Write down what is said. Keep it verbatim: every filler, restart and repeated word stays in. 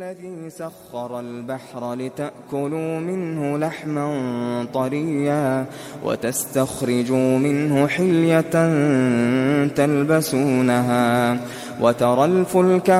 الذي سخر البحر لتأكلوا منه لحما طريا وتستخرجوا منه حلية تلبسونها وترى الفلك